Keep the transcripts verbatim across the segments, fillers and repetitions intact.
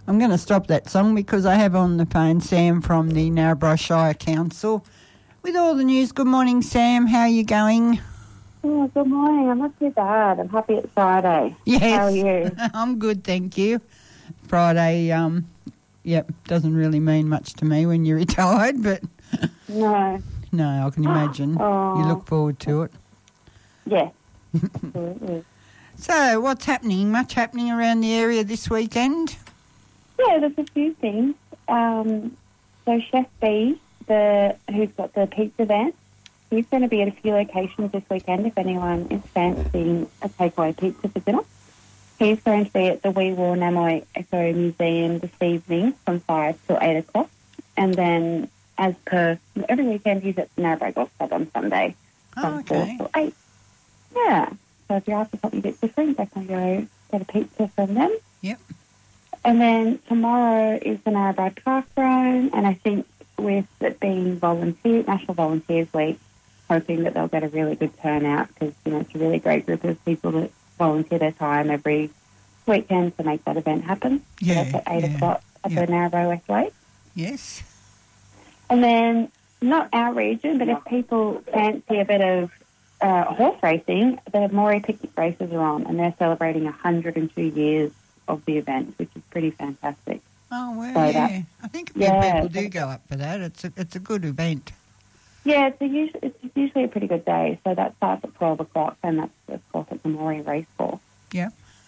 I'm going to stop that song because I have on the phone Sam from the Narrabri Shire Council with all the news. Good morning, Sam. How are you going? Oh, good morning. I'm not too bad. I'm happy it's Friday. Yes. How are you? I'm good, thank you. Friday, um, yep, doesn't really mean much to me when you're retired, but No. no, I can imagine. Oh. You look forward to it. Yes. Absolutely. So, what's happening? Much happening around the area this weekend? Yeah, there's a few things. Um, so Chef B, the who's got the pizza van, he's going to be at a few locations this weekend if anyone is fancying a takeaway pizza for dinner. He's going to be at the Wee Waa Namoy Eco Museum this evening from five till eight o'clock. And then, as per every weekend, he's at the Narrabri Golf Club on Sunday from Oh, okay. four till eight. Yeah. So if you're after something a bit different, definitely go get a pizza from them. Yep. And then tomorrow is the Narrabri Park Run, and I think with it being volunteer National Volunteers Week, hoping that they'll get a really good turnout because, you know, it's a really great group of people that volunteer their time every weekend to make that event happen. Yeah, So that's at eight yeah, o'clock at yeah. the Narrabri West Way. Yes. And then, not our region, but if people fancy a bit of uh, horse racing, the Moree Picnic races are on, and they're celebrating one hundred two years of the event, which is pretty fantastic. Oh, well, So yeah. that- I think a few yeah, people do go up for that. It's a, it's a good event. Yeah, it's, a usually, it's usually a pretty good day. So that starts at twelve o'clock, and that's, of course, at the Moree Racecourse. Yeah.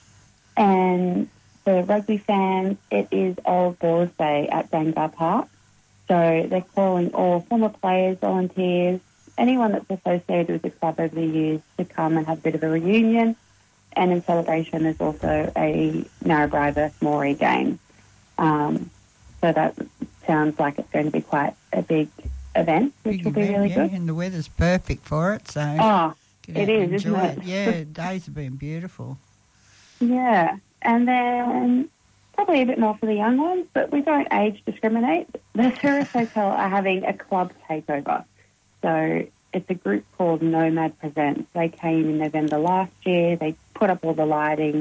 And for rugby fans, it is Old Boars Day at Dangar Park. So they're calling all former players, volunteers, anyone that's associated with the club over the years to come and have a bit of a reunion. And in celebration, there's also a Narrabri versus Moree game. Um, so that sounds like it's going to be quite a big event, which Big will be event, really yeah, good. and the weather's perfect for it, so Oh, get it out is, and isn't enjoy it? Yeah, days have been beautiful. yeah. And then probably a bit more for the young ones, but we don't age discriminate. The Tourist Hotel are having a club takeover. So it's a group called Nomad Presents. They came in November last year. They put up all the lighting,